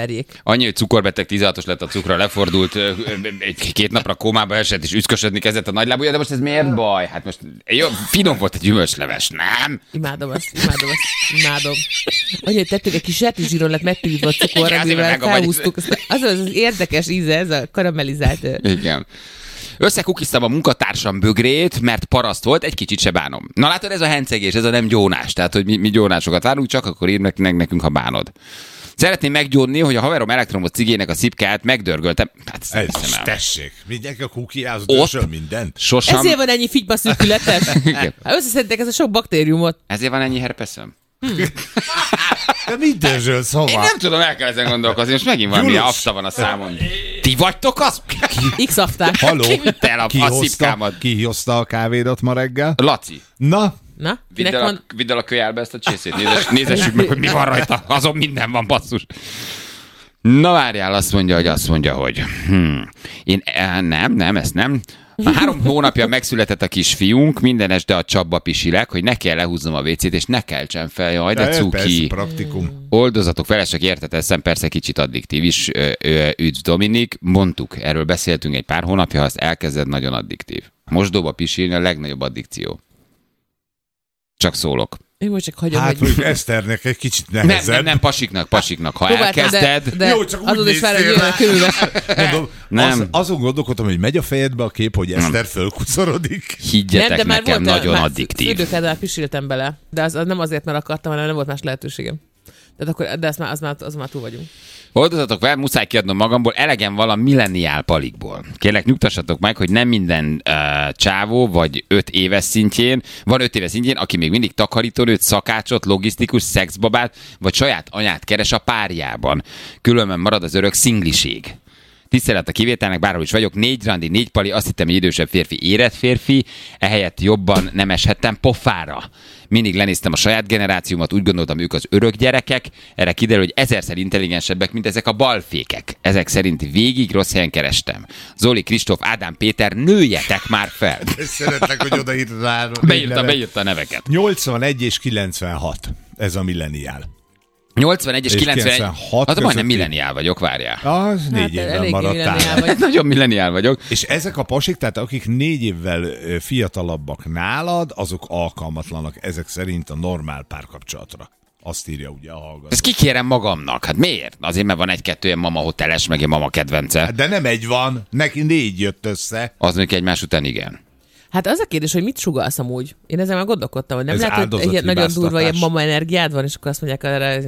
verjék. Annyi, hogy cukorbeteg 16-os lett a cukra, lefordult, 2 napra kómába esett, és üszkösödni kezdett a nagylábúja, de most ez miért baj? Hát most jó, finom volt egy gyümölcsleves, nem? Imádom azt. Annyi, hogy tettük egy kis sertészsíron lett megpirítva a cukor, amivel felhúztuk. Az érdekes íze, ez a karamellizált. Igen. Összekukiztam a munkatársam bögrét, mert paraszt volt, egy kicsit se bánom. Na látod, ez a hencegés, ez a nem gyónás. Tehát, hogy mi gyónásokat várunk, csak akkor írd nekünk, ha bánod. Szeretném meggyónni, hogy a haverom elektromos cigének a szipkáját megdörgöltem. Hát, ez tessék, mindenki a kukiázott mindent. Sosem. Ezért van ennyi figyba szűkületes. Összeszedtek ez a sok baktériumot. Ezért van ennyi herpeszem. De mit dörzsölsz hova? Én nem tudom, el kell ezen gondolkozni, most megint valami afta van a számon. Ti vagytok az? X-afták. Haló? Te el a szipkámat. Ki hozta a kávédat ma reggel? Laci. Na? Vidd el a kölyelbe ezt a csészét, nézessük meg, hogy mi van rajta. Azon minden van, basszus. Na várjál, azt mondja, hogy én ezt nem. 3 hónapja megszületett a kisfiunk, minden este a csapba pisilek, hogy ne kell lehúznom a WC-t, és ne keltsem fel, jaj, de cuki. Persze, praktikum. Oldozatok felesek, érteteszem, persze kicsit addiktív is. Üdv Dominik, mondtuk, erről beszéltünk egy pár hónapja, ha azt elkezded, nagyon addiktív. Mosdóba pisilni a legnagyobb addikció. Csak szólok. Én most csak hagyom, hát, hogy Eszternek egy kicsit nehezebb. Nem, pasiknak. Ha elkezded... De jó, csak úgy néztél rá. Mondom, azon gondolkodtam, hogy megy a fejedbe a kép, hogy Eszter fölkuszorodik. Higgyetek nekem, nagyon addiktív. Fürdőkádban már pisiltem bele, de az nem azért, mert akartam, hanem nem volt más lehetőségem. De az már túl vagyunk. Oldozatok fel, muszáj kiadnom magamból, elegem van a milleniál palikból. Kérlek, nyugtassatok meg, hogy nem minden csávó, vagy 5 éves szintjén, aki még mindig takarítónőt, szakácsot, logisztikus, szexbabát, vagy saját anyát keres a párjában. Különben marad az örök szingliség. Tisztelet a kivételnek, bárhol is vagyok, 4 randi, 4 pali, azt hittem, hogy idősebb férfi, érett férfi, ehelyett jobban nem eshettem pofára. Mindig lenéztem a saját generációmat, úgy gondoltam, ők az örök gyerekek, erre kiderül, hogy 1000-szer intelligensebbek, mint ezek a balfékek. Ezek szerint végig rossz helyen kerestem. Zoli, Kristóf, Ádám, Péter, nőjetek már fel! Szeretlek, hogy odaírtad rá. Beírta a neveket. 81 és 96, ez a milleniál. 81 és 96. Hát majdnem milleniál vagyok, várjál. Az 4 évvel maradtál. Nagyon milleniál vagyok. És ezek a pasik, tehát akik 4 évvel fiatalabbak nálad, azok alkalmatlanak ezek szerint a normál párkapcsolatra. Azt írja ugye a hallgató. Ezt kikérem magamnak. Hát miért? Azért, mert van 1-2 ilyen mama hoteles, meg ilyen mama kedvence. De nem egy van, neki 4 jött össze. Az még egymás után igen. Hát az a kérdés, hogy mit sugallsz amúgy? Én ezzel már gondolkodtam, hogy nem lehet, hogy egy nagyon durva ilyen mama energiád van, és akkor azt mondják erre...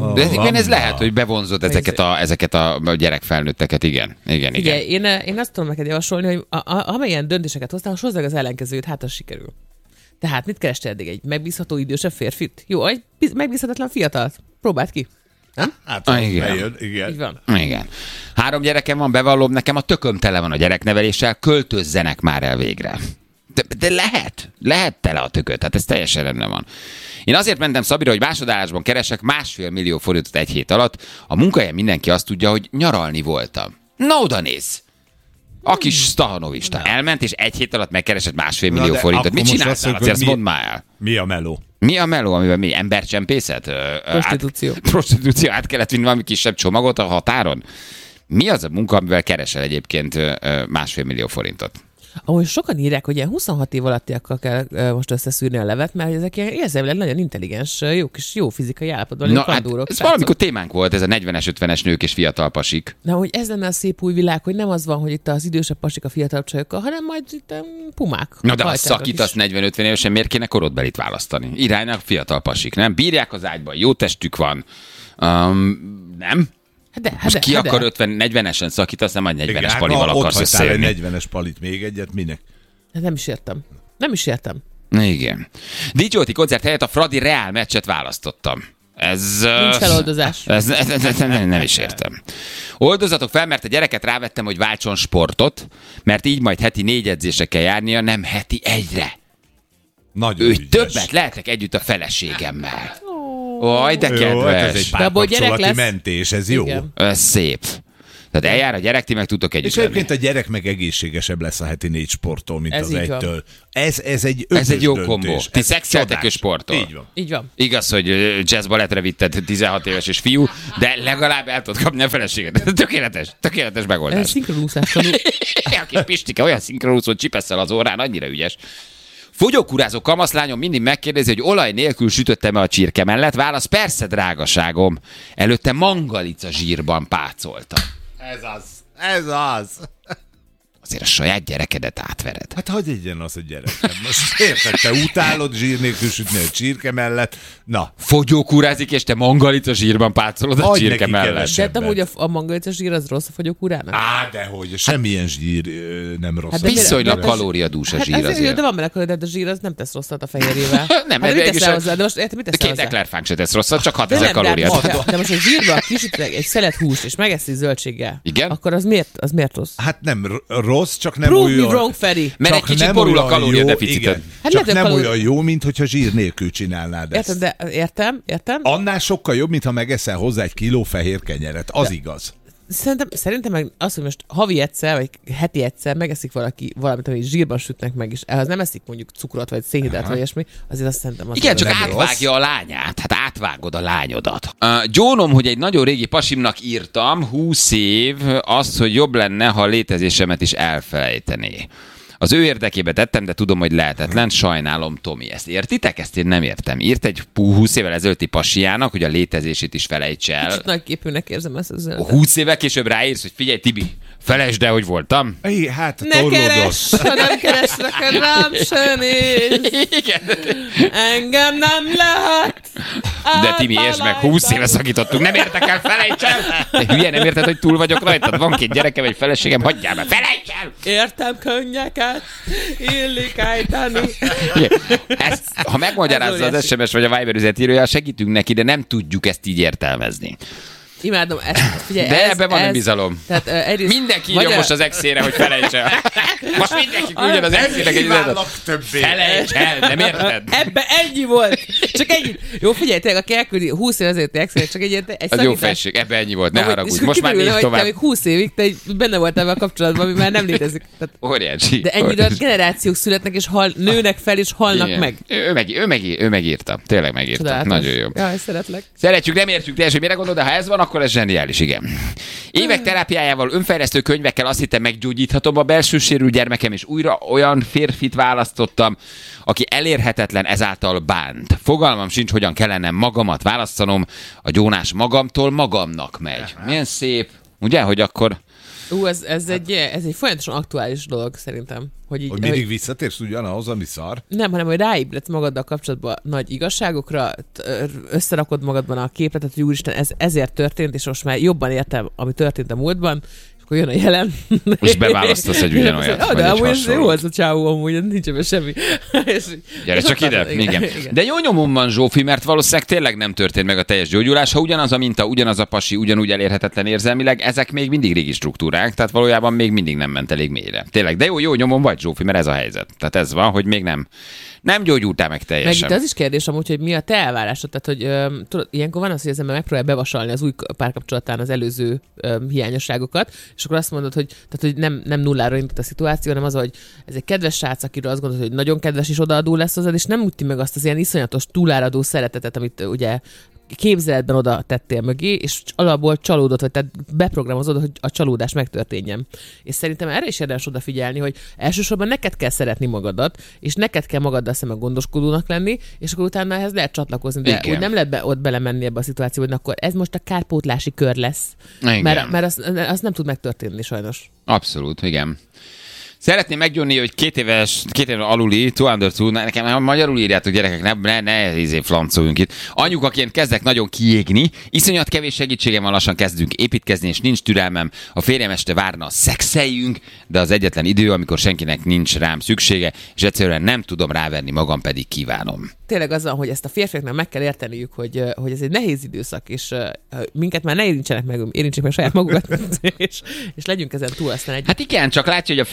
De ez lehet, hogy bevonzod ezeket a gyerekfelnőtteket, igen. Igen. Én azt tudom neked javasolni, hogy amilyen döntéseket hoztál, most hozzá az ellenkezőt, hát az sikerül. Tehát mit kerestél eddig? Egy megbízható idősebb férfit? Jó, egy megbízhatatlan fiatalt. Próbáld ki. Nem? Hát, igen. Így van. Igen. 3 gyerekem van, bevallom, nekem a tököm tele van a gyerekneveléssel, költözzenek már el végre. De lehet tele a tököt, hát ez teljesen rendben van. Én azért mentem Szabira, hogy másodállásban keresek 1,5 millió forintot egy hét alatt. A munkahelyen mindenki azt tudja, hogy nyaralni voltam. Na oda néz! A kis Stahanovista elment, és egy hét alatt megkeresett 1,5 millió forintot. Mit csináltál? Azt mondd már el. Mi a meló? Mi a meló, amiben mi? Embercsempészet? Prostitúció. Át kellett vinni valami kisebb csomagot a határon? Mi az a munka, amivel keresel egyébként 1,5 millió forintot? Ahogy sokan írják, hogy ilyen 26 év alattiakkal kell most összeszűrni a levet, mert ezek ilyen érzelmileg nagyon intelligens, jó fizikai állapotban. Na, hát ez valamikor témánk volt, ez a 40-es, 50-es nők és fiatal pasik. Na, hogy ez lenne a szép új világ, hogy nem az van, hogy itt az idősebb pasik a fiatal csajokkal, hanem majd itt pumák. Na, de ha szakítasz 40-50 évesen, miért kéne korodbelit választani? Iránynak fiatal pasik, nem? Bírják az ágyban, jó testük van. Nem? Most ki akar 50-40-esen szakítasz, nem egy 40-es palival akarsz összejönni. Egy 40-es palit még egyet, minek? Nem is értem. Igen. Dicsóti koncert helyett a Fradi Reál meccset választottam. Nincs feloldozás. Nem is értem. Oldozatok fel, mert a gyereket rávettem, hogy váltson sportot, mert így majd heti 4 edzésre kell járnia, nem heti 1-re. Nagyon ügyes. Többet lehetek együtt a feleségemmel. Oj, de kedves. Ez egy párkapcsolati mentés, ez jó. Ez szép. Tehát eljár a gyerek, ti meg tudtok együtt És egyébként a gyerek meg egészségesebb lesz a heti 4 sporttól, mint Ez az így van. 1-től. Ez egy Ez egy jó döntés. kombó. Ti Ez szexeltek csodás. és sportol. Így van. Így van. Igaz, hogy jazz-balettre vitted 16 éves és fiú, de legalább el tudod kapni a feleséget. Ez tökéletes megoldás. Szinkronúszás tanul. A kis Pistike olyan szinkronúszót csipesszel az órán, annyira ügyes. Fogyókúrázó kamaszlányom mindig megkérdezi, hogy olaj nélkül sütöttem-e a csirke mellett. Válasz, persze, drágaságom. Előtte mangalica zsírban pácoltam. Ez az. Azért a saját gyerekedet átvered. Hát hagyj egyen az a gyerek. Hát most érted, te utálod zsír nélkül sütni a csirke mellett. Na, Fogyókúrázik, és te mangalica zsírban pácolod a Hagyj csirke neki mellett. keveset. De amúgy a mangalica zsír az rossz a fogyókúrának? dehogy, semmilyen zsír nem rossz. Hát de Viszonylag mire- kalóriadús a Hát zsír azért. azért. De van benne kalória, de a zsír az nem tesz rosszat a fehérjével. Nem, hát mert mit végülis teszel a- hozzá? De most érted, mit De teszel két hozzá? eklerfánk se tesz rosszat, csak De 6000 nem, kalóriát. de most a zsírba kisütnek egy szelet húst, és megeszi zöldséggel. Igen? Akkor az miért rossz? Hát nem rossz, csak nem Prove me olyan... wrong, Feri. Mert egy Csak kicsit nem borul a olyan kalóriadeficited. jó, igen. Hát Csak lehet, nem hogy olyan jó, mint hogyha zsír nélkül csinálnád ezt. Értem, de értem. Annál sokkal jobb, mintha megeszel hozzá egy kiló fehér kenyeret. Az igaz. Szerintem meg az, hogy most havi egyszer, vagy heti egyszer megeszik valaki valamit, amit zsírban sütnek meg, és ehhez nem eszik mondjuk cukrot, vagy szénhidrát, vagy ilyesmi, azért azt szerintem az Igen, csak nem átvágja a lányát. Hát átvágod a lányodat. Gyónom, hogy egy nagyon régi pasimnak írtam, 20 év, azt, hogy jobb lenne, ha a létezésemet is elfelejtené. Az ő érdekébe tettem, de tudom, hogy lehetetlen. Sajnálom, Tomi. Ezt értitek? Ezt én nem értem. Írt egy 20 évvel ezelőtti pasiának, hogy a létezését is felejts el. Kicsit nagyképűnek érzem ezt az üzenetet. 20 évvel később ráírsz, hogy figyelj, Tibi, felejtsd el, hogy voltam. Hát, Ne torlódott. keres, ha nem keresnek, rám se néz. Igen. Engem nem lehet. De Timi, értsd meg, 20 éve szakítottunk, nem értek el, felejts el! De hülye, nem érted, hogy túl vagyok rajtad? Van 2 gyerekem, egy feleségem, hagyjál be, felejts el! Értem könnyeket, illik ejteni. Igen. Ezt, ha megmagyarázza az SMS vagy a Viber üzenetírója, segítünk neki, de nem tudjuk ezt így értelmezni. Imádom ezt. Figyelj, De ebben van önbizalom. Tehát, egyrészt Mindenki írja most az exére, hogy felejts el. Most mindenki küldjön az exének egy üzenetet. többé. Felejts el, nem érted? Ebbe ennyi volt. Csak ennyi. Jó, figyelj, tényleg, aki elküldi 20 év azért extra, csak egy Az jó szakítás. felség, ebben ennyi volt, ne Amúgy- haragudj. és Most már kiderül, nézd hogy te tovább. még 20 évig te benne voltál ebben a kapcsolatban, ami már nem létezik. Tehát, Óriási. de ennyire generációk születnek, és nőnek fel, és halnak Igen. meg. Ő megírta. Tényleg megírta. Csodálatos. Nagyon jó. Jaj, szeretlek. Szeretjük, nem értjük teljesen, mire gondol, de ha ez van, akkor ez zseniális, igen. Évek terápiájával, önfejlesztő könyvekkel azt hittem, meggyógyíthatom a belső sérült gyermekem, és újra olyan férfit választottam, aki elérhetetlen, ezáltal bánt. Fogalmam sincs, hogyan kellene magamat választanom, a gyónás magamtól magamnak megy. Milyen szép, ugye, hogy akkor... Ez egy folyamatosan aktuális dolog szerintem. Hogy így, Hogy mindig visszatérsz ugyanahoz, ami szar. nem, hanem hogy ráébredsz magaddal kapcsolatban nagy igazságokra, összerakod magadban a képletet, hogy úristen, ezért történt, és most már jobban értem, ami történt a múltban, és akkor jön a jelen. Most beválasztasz egy ugyanolyat, vagy De egy amúgy ez jó hasonlót. az a csávó, amúgy nincs ebben semmi. Gyere és csak ott ide, van, igen. De jó nyomom van, Zsófi, mert valószínűleg tényleg nem történt meg a teljes gyógyulás. Ha ugyanaz a minta, ugyanaz a pasi, ugyanúgy elérhetetlen érzelmileg, ezek még mindig régi struktúrák, tehát valójában még mindig nem ment elég mélyre. Tényleg, de jó nyomom vagy, Zsófi, mert ez a helyzet. Tehát ez van, hogy még nem gyógyultál meg Meg teljesen. itt az is kérdés amúgy, hogy mi a te elvárásod, tehát hogy tudod, ilyenkor van az, hogy az ember megpróbál bevasalni az új párkapcsolatán az előző hiányosságokat, és akkor azt mondod, hogy, tehát, hogy nem nullára indult a szituáció, hanem az, hogy ez egy kedves srác, akiről azt gondolod, hogy nagyon kedves és odaadó lesz hozzád, és nem üti meg azt az ilyen iszonyatos túláradó szeretetet, amit ugye képzeletben oda tettél mögé, és alapból csalódott, vagy tehát beprogramozod, hogy a csalódás megtörténjen. És szerintem erre is érdemes odafigyelni, hogy elsősorban neked kell szeretni magadat, és neked kell magaddal szemben gondoskodónak lenni, és akkor utána ehhez lehet csatlakozni, de Igen. úgy nem lehet ott belemenni ebbe a szituációba, hogy akkor ez most a kárpótlási kör lesz. Igen. Mert az nem tud megtörténni sajnos. Abszolút, igen. Szeretném meggyónni, hogy 2 év aluli, 202, nekem magyarul írjátok, gyerekek, ne flancoljunk itt. Anyukaként kezdek nagyon kiégni, iszonyat kevés segítségem van, lassan kezdünk építkezni, és nincs türelmem. A férjem este várna, szexeljünk, de az egyetlen idő, amikor senkinek nincs rám szüksége, és egyszerűen nem tudom rávenni magam, pedig kívánom. Tényleg azzal, hogy ezt a férfiaknak meg kell érteniük, hogy ez egy nehéz időszak, és minket már ne érintsenek meg saját magukat, és legyünk ezen túl, aztán egy... Hát igen, csak látja, hogy a férje kiváló,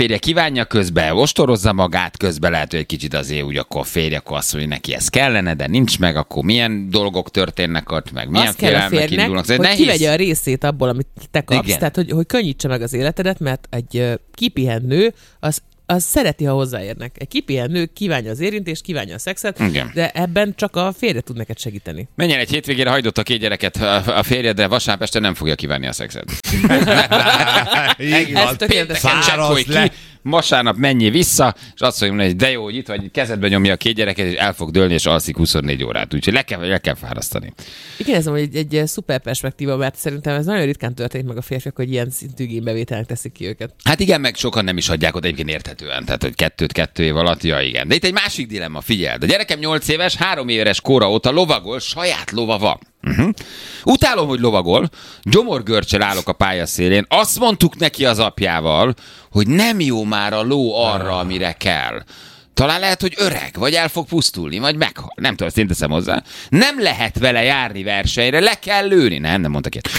kívánja, közben ostorozza magát, közben lehet, hogy egy kicsit azért úgy akkor férj, akkor azt mondja, hogy neki ez kellene, de nincs meg, akkor milyen dolgok történnek ott, meg milyen azt kell a félelmek férjnek, indulnak. hogy Nehéz. kivegye a részét abból, amit te kapsz, Igen. tehát hogy könnyítse meg az életedet, mert egy kipihent nő, az szereti, ha hozzáérnek. Egy kipihent nő kívánja az érintést, kívánja a szexet, Igen. de ebben csak a férje tud neked segíteni. Menjen egy hétvégére, hagydott a 2 gyereket a férjed, de vasárnap este nem fogja kívánni a szexet. Így Ez van. tökéletes. Pénteken csekkolj Fáradsz le. ki, vasárnap menjél vissza, és azt mondja, hogy de jó, hogy itt vagy, kezedbe nyomja a 2 gyereket, és el fog dőlni, és alszik 24 órát. Úgyhogy le kell fárasztani. Igen, ez hogy egy szuper perspektíva, mert szerintem ez nagyon ritkán történik meg a férfiak, hogy ilyen szintű igénybevételnek teszik ki őket. Hát igen, meg sokan nem is hagyják ott egyébként érthetően. Tehát, hogy 2 év alatt, ja igen. De itt egy másik dilemma, figyeld. A gyerekem 8 éves, 3 éves kora óta lovagol, saját lova van. Utálom, hogy lovagol, gyomorgörcsel állok a pályaszélén, azt mondtuk neki az apjával, hogy nem jó már a ló arra, amire kell. Talán lehet, hogy öreg, vagy el fog pusztulni, vagy meghal. Nem tudom, ezt én teszem hozzá. Nem lehet vele járni versenyre, le kell lőni. Nem mondtak ilyet.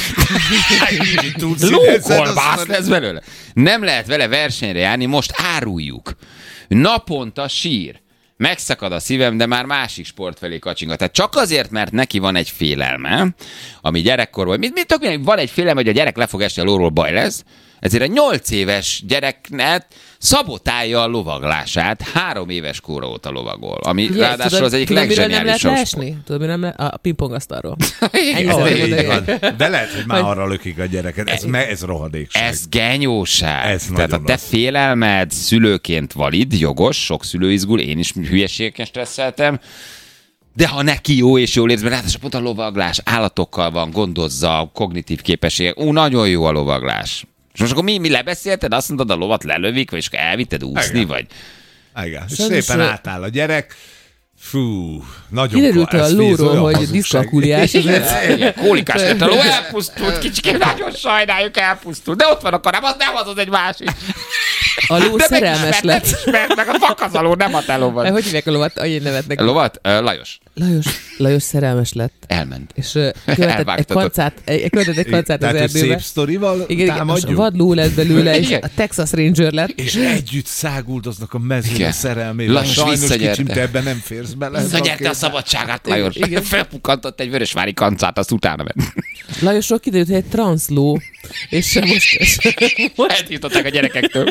Lókolbász lesz belőle. Nem lehet vele versenyre járni, most áruljuk. Naponta sír. Megszakad a szívem, de már másik sport felé kacsingat. Tehát csak azért, mert neki van egy félelme, ami gyerekkorban, van egy félelme, hogy a gyerek le fog esni a lóról, baj lesz, ezért a 8 éves gyereknek szabotálja a lovaglását, 3 éves kora óta lovagol, ami Ugye, ráadásul az egyik tudod, miről nem legzseniálisabb lehet sport. leesni? Tudod, miről nem a pingpongasztalról. Így van. De lehet, hogy már arra lökik a gyereket. Ez rohadékság. Ez genyóság. Ez Tehát a nagyon te rossz. félelmed szülőként valid, jogos, sok szülő izgul, én is hülyeségeken stresszeltem, de ha neki jó és jól érz, mert ráadásul pont a lovaglás állatokkal van, gondozza, kognitív képességek, nagyon jó a lovaglás. És most akkor mi lebeszélted, azt mondod, a lovat lelövik, vagy elvitted úszni, Igen. vagy... Igen. És Sajnos, szépen átáll a gyerek. Fú, nagyon Kiderült a ez lóról, olyan hogy hazugság. diszkalkuliás. Igen, kólikás lett a ló, elpusztult, kicsikém, nagyon sajnáljuk, elpusztult. De ott van a karám, az nem az egy másik. A ló szerelmes lett. Mert meg a fakazaló, nem a te lovad. Hogy hívják a lovat? Annyi nevet neki. A lovat? Lajos. Lajos szerelmes lett. Elment. És követett egy kancát az Tehát, hogy erdőbe. szép sztorival Igen, a támadjuk? vadló lett belőle, és Igen. a Texas Ranger lett. És együtt száguldoznak a mezőn Igen. a szerelmével. Lajos Sajnos visszagyerte. kicsim, te ebben nem férsz bele. Visszagyerte a szabadságát, Lajos. Igen. Felpukkantott egy vörösvári kancát, azt utána ment. Lajosról kiderült, hogy egy transzló, és most Eltiltották a gyerekektől.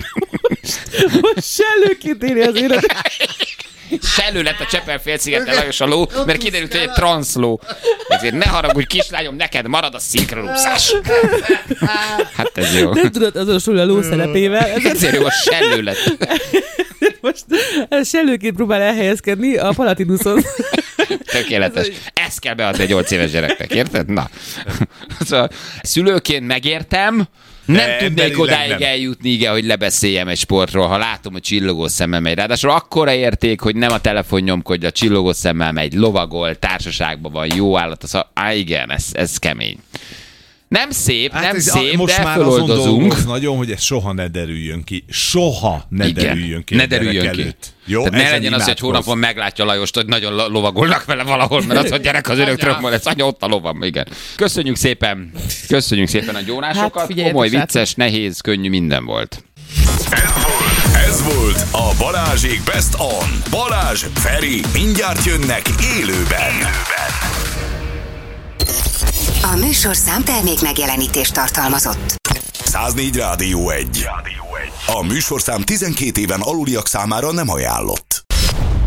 sellőként éli az élet. Sellő lett a Csepel-félszigeten Lajos a ló, mert kiderült, hogy egy transzló. Ezért ne haragudj, kislányom, neked marad a szinkronúszás. Hát ez jó. Nem tudod azonosulni a ló szerepével, Ezért jó, a sellő lett. most sellőként próbál elhelyezkedni a Palatinuson. Tökéletes. Ezt kell beadni egy 8 éves gyereknek, érted? Na. Szóval szülőként megértem, nem tudnék emberileg odáig nem. eljutni, igen, hogy lebeszéljem egy sportról, ha látom, hogy csillogó szemmel megy. Ráadásul akkora érték, hogy nem a telefon nyomkodja, csillogó szemmel megy, lovagol, társaságban van, jó állat. Igen, ez kemény. Nem szép, nem szép, most de már azon feloldozunk. dolgoz nagyon, hogy ez soha ne derüljön ki. Soha ne derüljön ki. Ne a gyerek derüljön ki. előtt. Jó, Tehát ne ezen legyen az, hogy imádkozz. hónapon meglátja Lajost, hogy nagyon lovagolnak vele valahol, mert az a gyerek az örök trökmol, ez anya ott a lovam, igen. Köszönjük szépen a gyónásokat, Hát, figyeljetek, komoly, srácok. vicces, nehéz, könnyű, minden volt. Ez volt a Balázsék Best On. Balázs, Feri, mindjárt jönnek élőben. A műsorszám termék megjelenítést tartalmazott. 104 Rádió 1. A műsorszám 12 éven aluliak számára nem ajánlott.